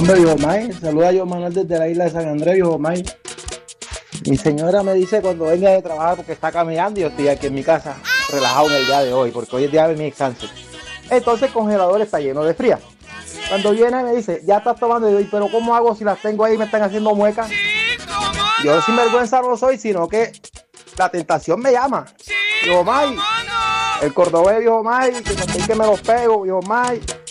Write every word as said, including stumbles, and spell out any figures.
Hombre, viejo May, saluda a yo Manuel desde la isla de San Andrés, viejo May. Mi señora me dice cuando venga de trabajar porque está caminando y yo estoy aquí en mi casa, relajado en el día de hoy, porque hoy es día de mi descanso. Entonces el congelador está lleno de fría. Cuando viene me dice, ya estás tomando, y yo, pero ¿cómo hago si las tengo ahí y me están haciendo muecas? Yo sin vergüenza no soy, sino que la tentación me llama. Viejo May, el cordobés, viejo May, que me, que me los pego, viejo May.